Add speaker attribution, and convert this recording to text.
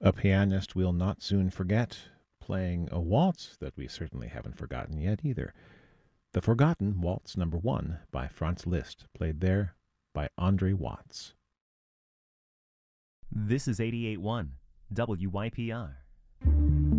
Speaker 1: A pianist we'll not soon forget, playing a waltz that we certainly haven't forgotten yet either. The Forgotten Waltz No. 1 by Franz Liszt, played there by Andre Watts.
Speaker 2: This is 88.1 WYPR.